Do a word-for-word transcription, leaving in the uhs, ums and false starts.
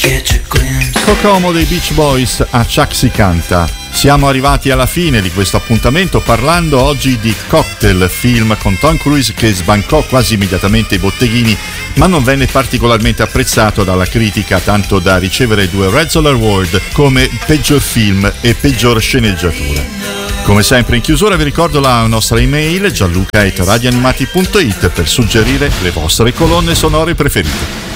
Kokomo dei Beach Boys a Chuck si canta. Siamo arrivati alla fine di questo appuntamento parlando oggi di Cocktail, film con Tom Cruise che sbancò quasi immediatamente i botteghini, ma non venne particolarmente apprezzato dalla critica, tanto da ricevere due Razzie Award come peggior film e peggior sceneggiatura. Come sempre in chiusura vi ricordo la nostra email gianluca chiocciola radioanimati punto it per suggerire le vostre colonne sonore preferite.